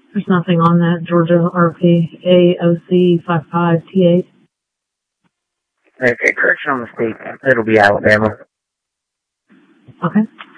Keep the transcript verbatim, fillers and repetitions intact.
There's nothing on that Georgia R P A O C five five T eight. Okay, correction on the state. It'll be Alabama. Okay.